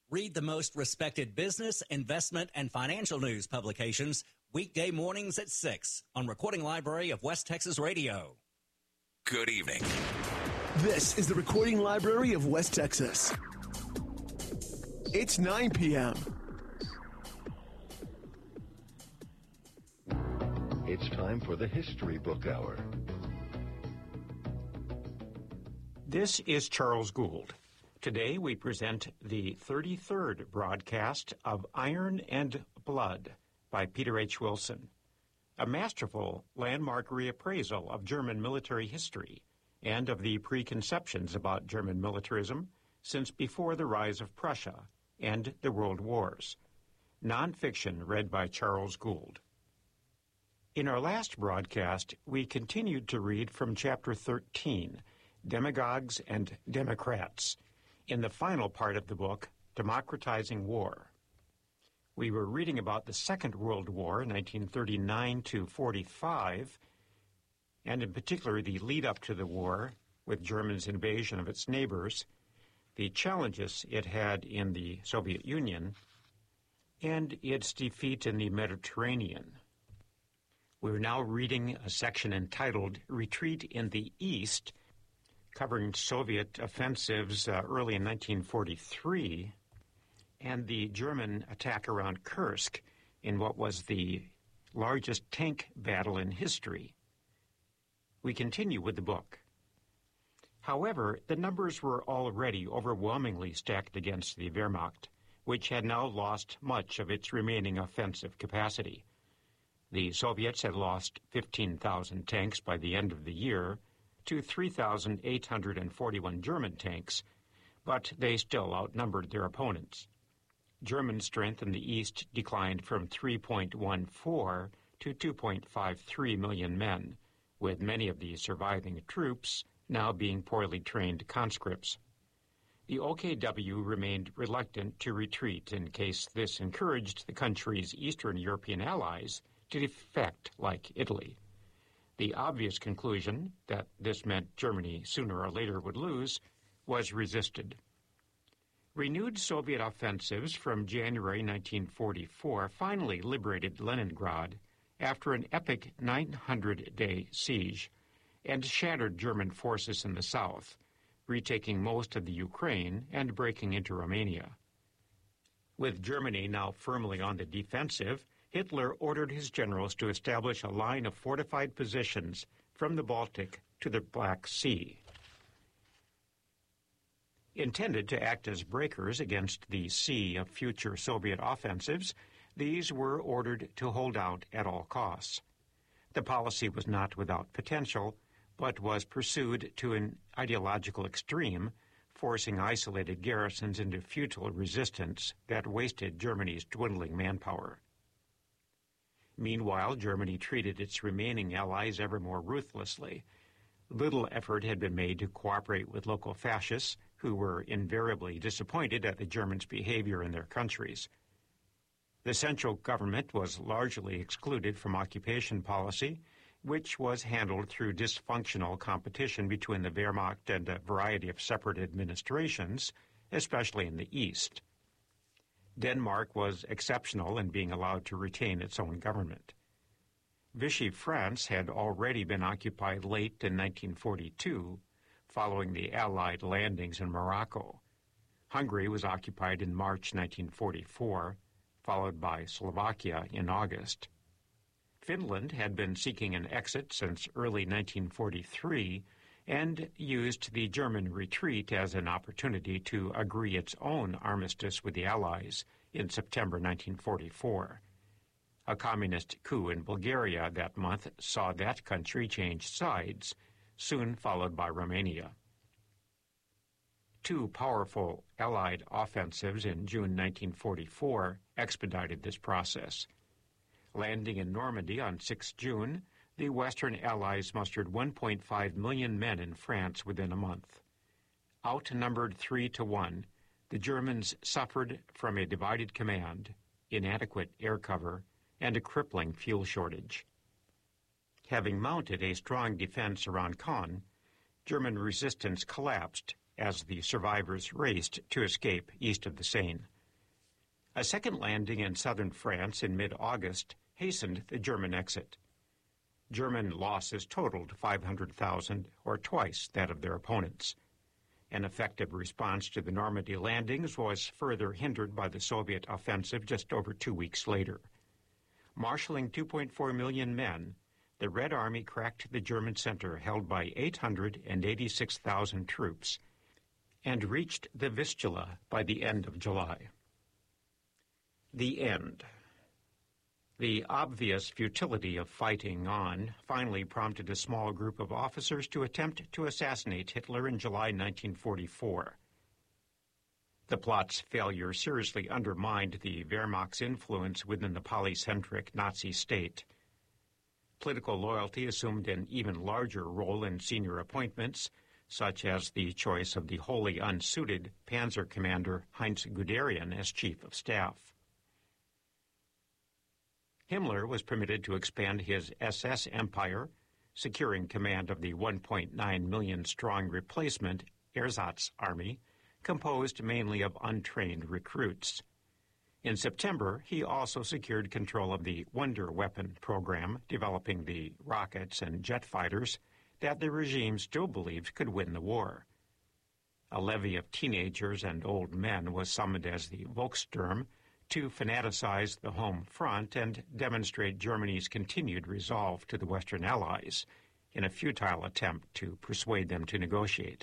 Read the most respected business, investment, and financial news publications weekday mornings at 6 on Recording Library of West Texas Radio. Good evening. This is the Recording Library of West Texas. It's 9 p.m. It's time for the History Book Hour. This is Charles Gould. Today we present the 33rd broadcast of Iron and Blood by Peter H. Wilson, a masterful landmark reappraisal of German military history and of the preconceptions about German militarism since before the rise of Prussia and the World Wars. Nonfiction read by Charles Gould. In our last broadcast, we continued to read from Chapter 13, Demagogues and Democrats, in the final part of the book, Democratizing War. We were reading about the Second World War, 1939 to 45, and in particular the lead-up to the war, with Germany's invasion of its neighbors, the challenges it had in the Soviet Union, and its defeat in the Mediterranean. We're now reading a section entitled Retreat in the East, covering Soviet offensives early in 1943 and the German attack around Kursk in what was the largest tank battle in history. We continue with the book. However, the numbers were already overwhelmingly stacked against the Wehrmacht, which had now lost much of its remaining offensive capacity. The Soviets had lost 15,000 tanks by the end of the year, to 3,841 German tanks, but they still outnumbered their opponents. German strength in the east declined from 3.14 to 2.53 million men, with many of the surviving troops now being poorly trained conscripts. The OKW remained reluctant to retreat in case this encouraged the country's Eastern European allies to defect like Italy. The obvious conclusion that this meant Germany sooner or later would lose was resisted. Renewed Soviet offensives from January 1944 finally liberated Leningrad after an epic 900-day siege and shattered German forces in the south, retaking most of the Ukraine and breaking into Romania. With Germany now firmly on the defensive, Hitler ordered his generals to establish a line of fortified positions from the Baltic to the Black Sea. Intended to act as breakers against the sea of future Soviet offensives, these were ordered to hold out at all costs. The policy was not without potential, but was pursued to an ideological extreme, forcing isolated garrisons into futile resistance that wasted Germany's dwindling manpower. Meanwhile, Germany treated its remaining allies ever more ruthlessly. Little effort had been made to cooperate with local fascists, who were invariably disappointed at the Germans' behavior in their countries. The central government was largely excluded from occupation policy, which was handled through dysfunctional competition between the Wehrmacht and a variety of separate administrations, especially in the East. Denmark was exceptional in being allowed to retain its own government. Vichy France had already been occupied late in 1942, following the Allied landings in Morocco. Hungary was occupied in March 1944, followed by Slovakia in August. Finland had been seeking an exit since early 1943 and used the German retreat as an opportunity to agree its own armistice with the Allies in September 1944. A communist coup in Bulgaria that month saw that country change sides, soon followed by Romania. Two powerful Allied offensives in June 1944 expedited this process. Landing in Normandy on 6 June, the Western Allies mustered 1.5 million men in France within a month. Outnumbered 3-1, the Germans suffered from a divided command, inadequate air cover, and a crippling fuel shortage. Having mounted a strong defense around Caen, German resistance collapsed as the survivors raced to escape east of the Seine. A second landing in southern France in mid-August hastened the German exit. German losses totaled 500,000, or twice that of their opponents. An effective response to the Normandy landings was further hindered by the Soviet offensive just over 2 weeks later. Marshalling 2.4 million men, the Red Army cracked the German center held by 886,000 troops and reached the Vistula by the end of July. The end. The obvious futility of fighting on finally prompted a small group of officers to attempt to assassinate Hitler in July 1944. The plot's failure seriously undermined the Wehrmacht's influence within the polycentric Nazi state. Political loyalty assumed an even larger role in senior appointments, such as the choice of the wholly unsuited Panzer commander Heinz Guderian as chief of staff. Himmler was permitted to expand his SS empire, securing command of the 1.9 million-strong replacement Ersatz Army, composed mainly of untrained recruits. In September, he also secured control of the Wonder Weapon program, developing the rockets and jet fighters that the regime still believed could win the war. A levy of teenagers and old men was summoned as the Volkssturm to fanaticize the home front and demonstrate Germany's continued resolve to the Western Allies in a futile attempt to persuade them to negotiate.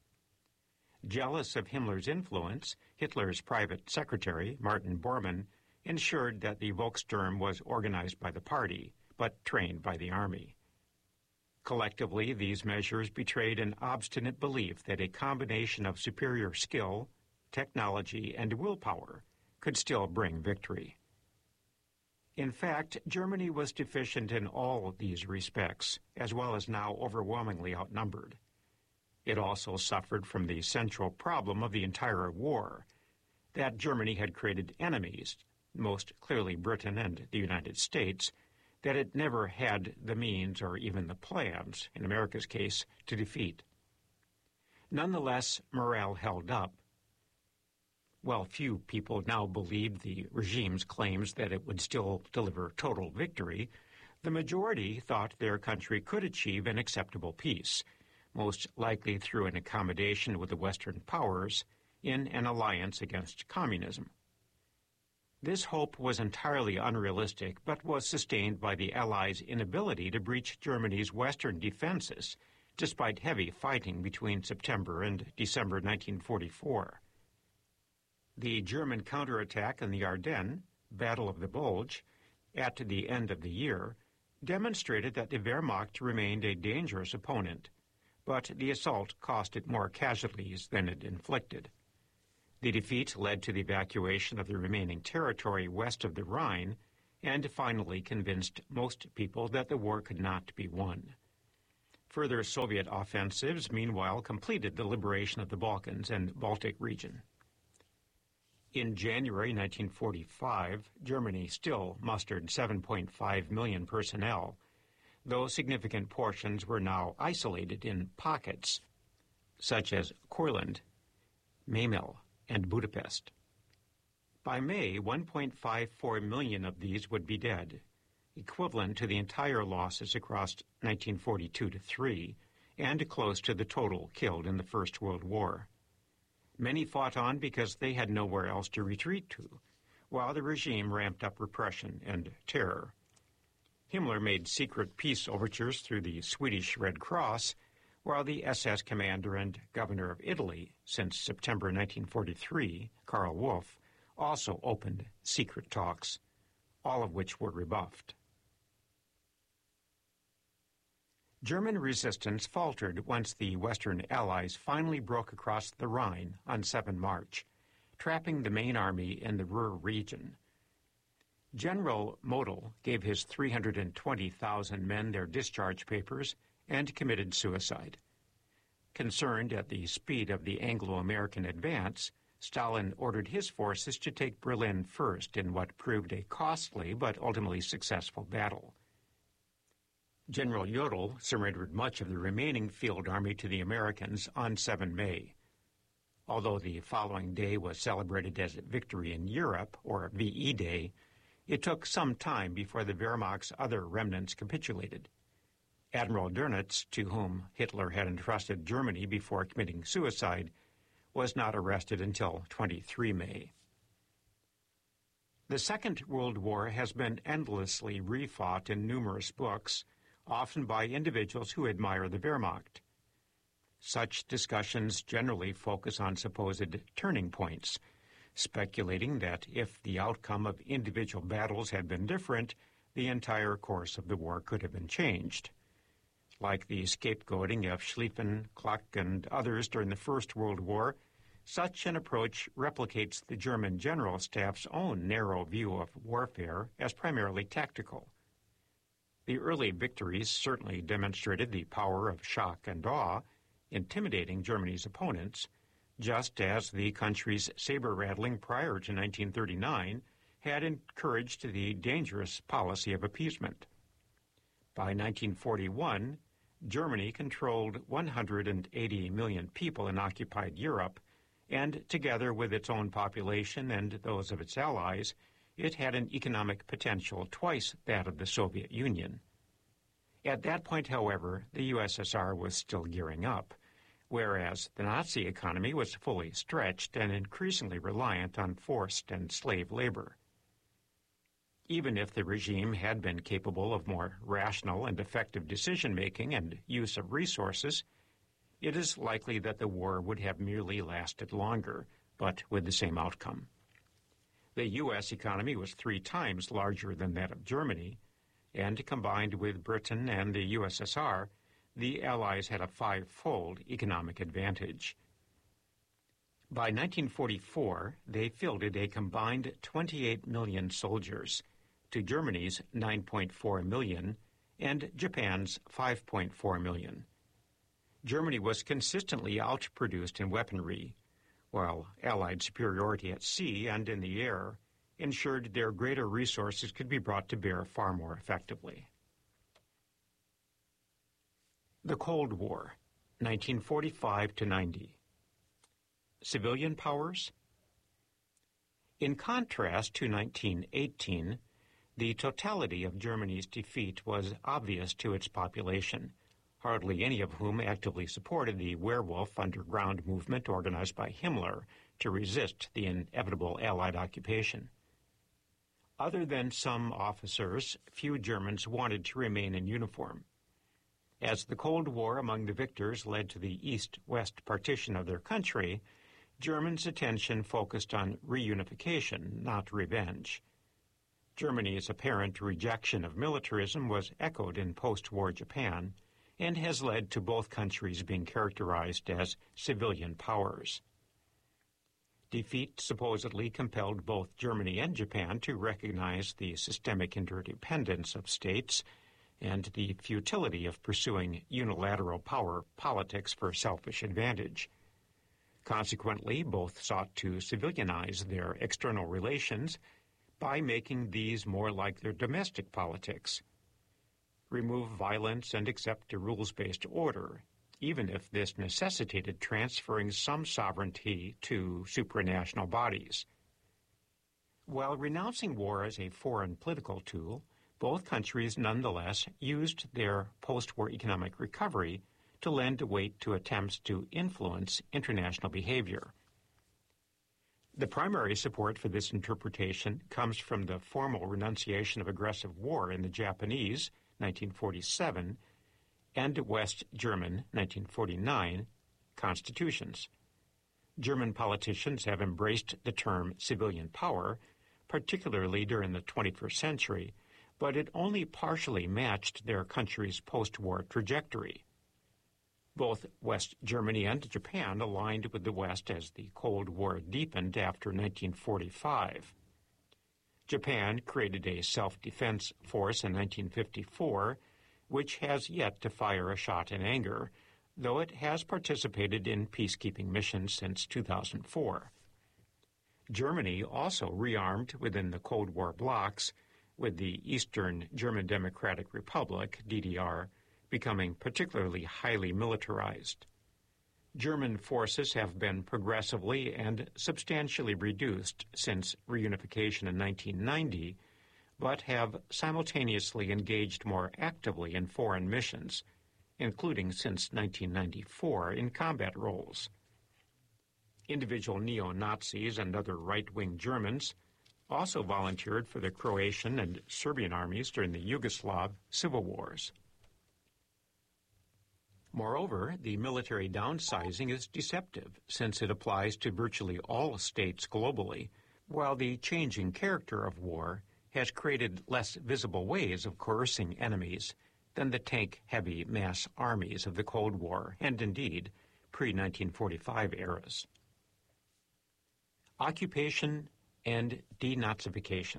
Jealous of Himmler's influence, Hitler's private secretary, Martin Bormann, ensured that the Volkssturm was organized by the party, but trained by the army. Collectively, these measures betrayed an obstinate belief that a combination of superior skill, technology, and willpower could still bring victory. In fact, Germany was deficient in all of these respects, as well as now overwhelmingly outnumbered. It also suffered from the central problem of the entire war, that Germany had created enemies, most clearly Britain and the United States, that it never had the means or even the plans, in America's case, to defeat. Nonetheless, morale held up. While few people now believed the regime's claims that it would still deliver total victory, the majority thought their country could achieve an acceptable peace, most likely through an accommodation with the Western powers in an alliance against communism. This hope was entirely unrealistic, but was sustained by the Allies' inability to breach Germany's Western defenses, despite heavy fighting between September and December 1944. The German counterattack in the Ardennes, Battle of the Bulge, at the end of the year, demonstrated that the Wehrmacht remained a dangerous opponent, but the assault cost it more casualties than it inflicted. The defeat led to the evacuation of the remaining territory west of the Rhine and finally convinced most people that the war could not be won. Further Soviet offensives, meanwhile, completed the liberation of the Balkans and Baltic region. In January 1945, Germany still mustered 7.5 million personnel, though significant portions were now isolated in pockets, such as Courland, Memel, and Budapest. By May, 1.54 million of these would be dead, equivalent to the entire losses across 1942-3, and close to the total killed in the First World War. Many fought on because they had nowhere else to retreat to, while the regime ramped up repression and terror. Himmler made secret peace overtures through the Swedish Red Cross, while the SS commander and governor of Italy since September 1943, Karl Wolff, also opened secret talks, all of which were rebuffed. German resistance faltered once the Western Allies finally broke across the Rhine on 7 March, trapping the main army in the Ruhr region. General Model gave his 320,000 men their discharge papers and committed suicide. Concerned at the speed of the Anglo-American advance, Stalin ordered his forces to take Berlin first in what proved a costly but ultimately successful battle. General Jodl surrendered much of the remaining field army to the Americans on 7 May. Although the following day was celebrated as Victory in Europe, or VE Day, it took some time before the Wehrmacht's other remnants capitulated. Admiral Dönitz, to whom Hitler had entrusted Germany before committing suicide, was not arrested until 23 May. The Second World War has been endlessly refought in numerous books, often by individuals who admire the Wehrmacht. Such discussions generally focus on supposed turning points, speculating that if the outcome of individual battles had been different, the entire course of the war could have been changed. Like the scapegoating of Schlieffen, Kluck, and others during the First World War, such an approach replicates the German General Staff's own narrow view of warfare as primarily tactical. The early victories certainly demonstrated the power of shock and awe, intimidating Germany's opponents, just as the country's saber-rattling prior to 1939 had encouraged the dangerous policy of appeasement. By 1941, Germany controlled 180 million people in occupied Europe, and together with its own population and those of its allies, it had an economic potential twice that of the Soviet Union. At that point, however, the USSR was still gearing up, whereas the Nazi economy was fully stretched and increasingly reliant on forced and slave labor. Even if the regime had been capable of more rational and effective decision-making and use of resources, it is likely that the war would have merely lasted longer, but with the same outcome. The U.S. economy was 3 times larger than that of Germany, and combined with Britain and the USSR, the Allies had a 5-fold economic advantage. By 1944, they fielded a combined 28 million soldiers, to Germany's 9.4 million and Japan's 5.4 million. Germany was consistently outproduced in weaponry, while Allied superiority at sea and in the air ensured their greater resources could be brought to bear far more effectively. The Cold War, 1945 to 90. Civilian powers? In contrast to 1918, the totality of Germany's defeat was obvious to its population, hardly any of whom actively supported the werewolf underground movement organized by Himmler to resist the inevitable Allied occupation. Other than some officers, few Germans wanted to remain in uniform. As the Cold War among the victors led to the East-West partition of their country, Germans' attention focused on reunification, not revenge. Germany's apparent rejection of militarism was echoed in post-war Japan and has led to both countries being characterized as civilian powers. Defeat supposedly compelled both Germany and Japan to recognize the systemic interdependence of states and the futility of pursuing unilateral power politics for selfish advantage. Consequently, both sought to civilianize their external relations by making these more like their domestic politics. Remove violence and accept a rules-based order, even if this necessitated transferring some sovereignty to supranational bodies. While renouncing war as a foreign political tool, both countries nonetheless used their post-war economic recovery to lend weight to attempts to influence international behavior. The primary support for this interpretation comes from the formal renunciation of aggressive war in the Japanese, 1947, and West German, 1949, constitutions. German politicians have embraced the term civilian power, particularly during the 21st century, but it only partially matched their country's post-war trajectory. Both West Germany and Japan aligned with the West as the Cold War deepened after 1945. Japan created a self-defense force in 1954, which has yet to fire a shot in anger, though it has participated in peacekeeping missions since 2004. Germany also rearmed within the Cold War blocs, with the Eastern German Democratic Republic, DDR, becoming particularly highly militarized. German forces have been progressively and substantially reduced since reunification in 1990, but have simultaneously engaged more actively in foreign missions, including since 1994 in combat roles. Individual neo-Nazis and other right-wing Germans also volunteered for the Croatian and Serbian armies during the Yugoslav civil wars. Moreover, the military downsizing is deceptive, since it applies to virtually all states globally, while the changing character of war has created less visible ways of coercing enemies than the tank-heavy mass armies of the Cold War and, indeed, pre-1945 eras. Occupation and denazification.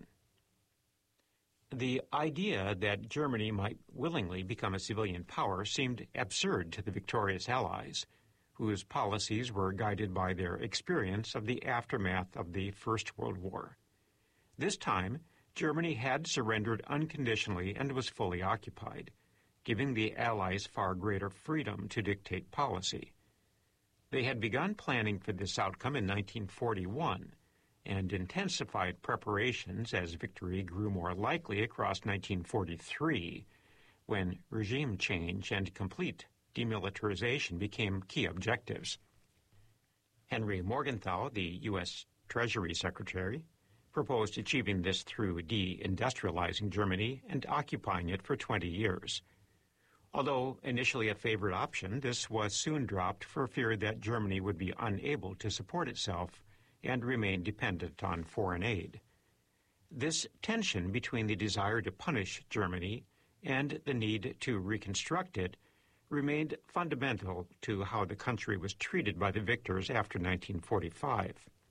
The idea that Germany might willingly become a civilian power seemed absurd to the victorious Allies, whose policies were guided by their experience of the aftermath of the First World War. This time, Germany had surrendered unconditionally and was fully occupied, giving the Allies far greater freedom to dictate policy. They had begun planning for this outcome in 1941, and intensified preparations as victory grew more likely across 1943, when regime change and complete demilitarization became key objectives. Henry Morgenthau, the U.S. Treasury Secretary, proposed achieving this through de-industrializing Germany and occupying it for 20 years. Although initially a favored option, this was soon dropped for fear that Germany would be unable to support itself and remain dependent on foreign aid. This tension between the desire to punish Germany and the need to reconstruct it remained fundamental to how the country was treated by the victors after 1945.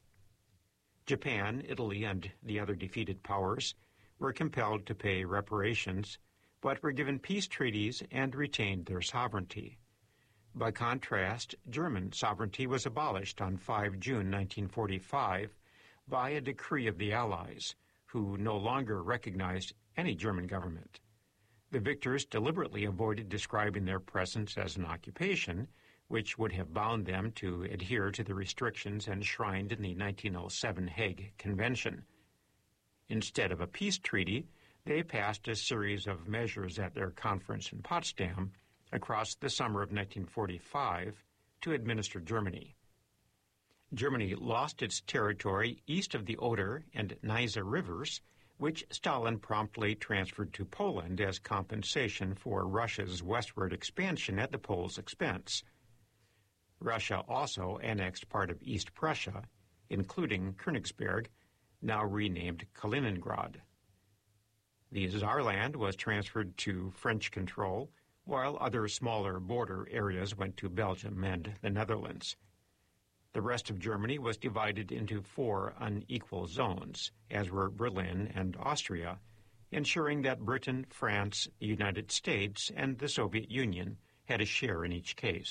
Japan, Italy, and the other defeated powers were compelled to pay reparations, but were given peace treaties and retained their sovereignty. By contrast, German sovereignty was abolished on 5 June 1945 by a decree of the Allies, who no longer recognized any German government. The victors deliberately avoided describing their presence as an occupation, which would have bound them to adhere to the restrictions enshrined in the 1907 Hague Convention. Instead of a peace treaty, they passed a series of measures at their conference in Potsdam across the summer of 1945 to administer Germany. Germany lost its territory east of the Oder and Neisse rivers, which Stalin promptly transferred to Poland as compensation for Russia's westward expansion at the Poles' expense. Russia also annexed part of East Prussia, including Königsberg, now renamed Kaliningrad. The Saarland was transferred to French control, while other smaller border areas went to Belgium and the Netherlands. The rest of Germany was divided into 4 unequal zones, as were Berlin and Austria, ensuring that Britain, France, the United States, and the Soviet Union had a share in each case.